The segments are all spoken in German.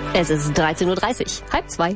Es ist 13:30 Uhr, 1:30.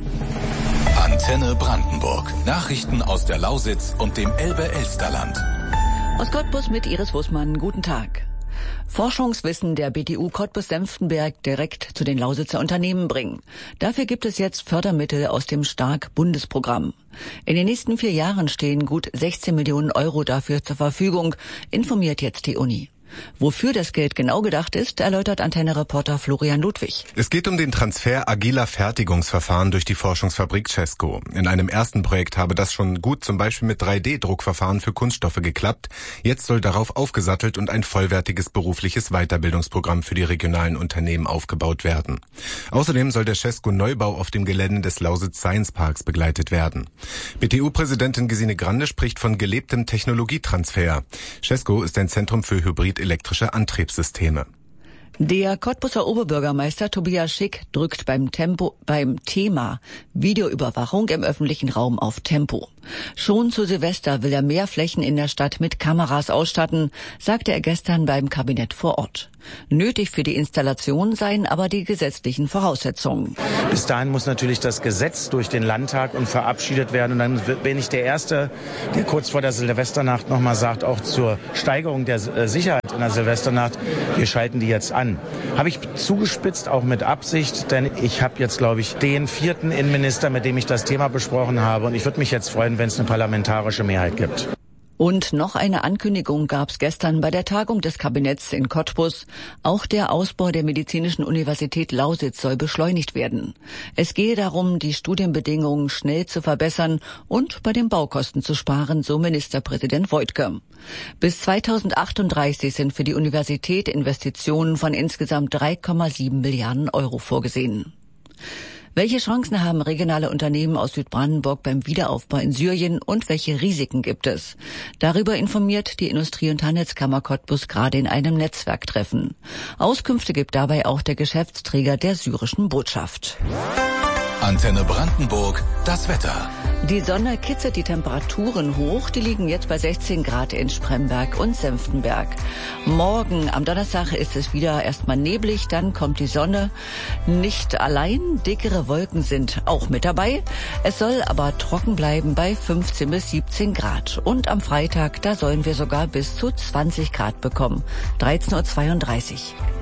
Antenne Brandenburg. Nachrichten aus der Lausitz und dem Elbe-Elsterland. Aus Cottbus mit Iris Wussmann. Guten Tag. Forschungswissen der BTU Cottbus-Senftenberg direkt zu den Lausitzer Unternehmen bringen. Dafür gibt es jetzt Fördermittel aus dem Stark-Bundesprogramm. In den nächsten 4 Jahren stehen gut 16 Millionen Euro dafür zur Verfügung, informiert jetzt die Uni. Wofür das Geld genau gedacht ist, erläutert Antenne-Reporter Florian Ludwig. Es geht um den Transfer agiler Fertigungsverfahren durch die Forschungsfabrik Cesco. In einem ersten Projekt habe das schon gut zum Beispiel mit 3D-Druckverfahren für Kunststoffe geklappt. Jetzt soll darauf aufgesattelt und ein vollwertiges berufliches Weiterbildungsprogramm für die regionalen Unternehmen aufgebaut werden. Außerdem soll der Cesco-Neubau auf dem Gelände des Lausitz Science Parks begleitet werden. BTU-Präsidentin Gesine Grande spricht von gelebtem Technologietransfer. Cesco ist ein Zentrum für hybrid-elektrische Antriebssysteme. Der Cottbuser Oberbürgermeister Tobias Schick drückt beim Thema Videoüberwachung im öffentlichen Raum auf Tempo. Schon zu Silvester will er mehr Flächen in der Stadt mit Kameras ausstatten, sagte er gestern beim Kabinett vor Ort. Nötig für die Installation seien aber die gesetzlichen Voraussetzungen. Bis dahin muss natürlich das Gesetz durch den Landtag und verabschiedet werden. Und dann bin ich der Erste, der kurz vor der Silvesternacht nochmal sagt, auch zur Steigerung der Sicherheit in der Silvesternacht, wir schalten die jetzt an. Habe ich zugespitzt, auch mit Absicht, denn ich habe jetzt, glaube ich, den 4. Innenminister, mit dem ich das Thema besprochen habe. Und ich würde mich jetzt freuen, wenn es eine parlamentarische Mehrheit gibt. Und noch eine Ankündigung gab es gestern bei der Tagung des Kabinetts in Cottbus. Auch der Ausbau der Medizinischen Universität Lausitz soll beschleunigt werden. Es gehe darum, die Studienbedingungen schnell zu verbessern und bei den Baukosten zu sparen, so Ministerpräsident Woidke. Bis 2038 sind für die Universität Investitionen von insgesamt 3,7 Milliarden Euro vorgesehen. Welche Chancen haben regionale Unternehmen aus Südbrandenburg beim Wiederaufbau in Syrien und welche Risiken gibt es? Darüber informiert die Industrie- und Handelskammer Cottbus gerade in einem Netzwerktreffen. Auskünfte gibt dabei auch der Geschäftsträger der syrischen Botschaft. Antenne Brandenburg, das Wetter. Die Sonne kitzelt die Temperaturen hoch. Die liegen jetzt bei 16 Grad in Spremberg und Senftenberg. Morgen am Donnerstag ist es wieder erstmal neblig, dann kommt die Sonne. Nicht allein, dickere Wolken sind auch mit dabei. Es soll aber trocken bleiben bei 15 bis 17 Grad. Und am Freitag, da sollen wir sogar bis zu 20 Grad bekommen. 13:32 Uhr.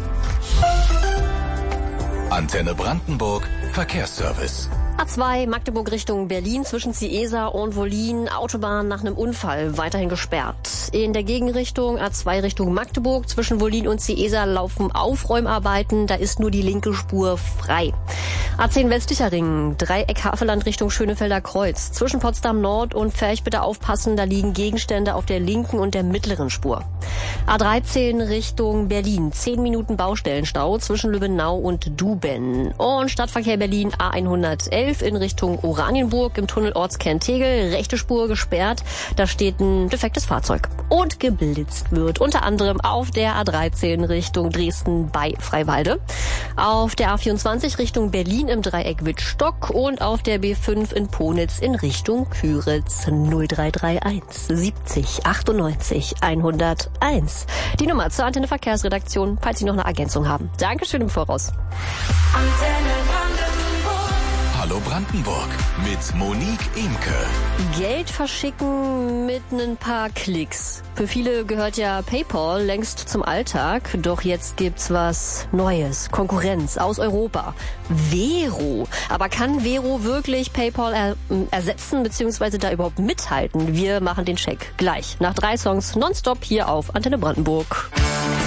Antenne Brandenburg, Verkehrsservice. A2 Magdeburg Richtung Berlin zwischen Ciesa und Wollin, Autobahn nach einem Unfall weiterhin gesperrt. In der Gegenrichtung A2 Richtung Magdeburg zwischen Wollin und Ciesa laufen Aufräumarbeiten, da ist nur die linke Spur frei. A10 Westlicher Ring, Dreieck Havelland Richtung Schönefelder Kreuz. Zwischen Potsdam Nord und Pferch bitte aufpassen, da liegen Gegenstände auf der linken und der mittleren Spur. A13 Richtung Berlin, 10 Minuten Baustellenstau zwischen Lübbenau und Duben. Und Stadtverkehr Berlin A111 in Richtung Oranienburg im Tunnel Ortskern Tegel, rechte Spur gesperrt, da steht ein defektes Fahrzeug. Und geblitzt wird, unter anderem auf der A13 Richtung Dresden bei Freiwalde, auf der A24 Richtung Berlin im Dreieck Wittstock und auf der B5 in Ponitz in Richtung Küritz. 0331 70 98 101. Die Nummer zur Antenne Verkehrsredaktion, falls Sie noch eine Ergänzung haben. Dankeschön im Voraus. Antenne Hallo Brandenburg mit Monique Imke. Geld verschicken mit ein paar Klicks. Für viele gehört ja PayPal längst zum Alltag. Doch jetzt gibt's was Neues. Konkurrenz aus Europa. Vero. Aber kann Vero wirklich PayPal ersetzen bzw. da überhaupt mithalten? Wir machen den Check gleich. Nach 3 Songs nonstop hier auf Antenne Brandenburg.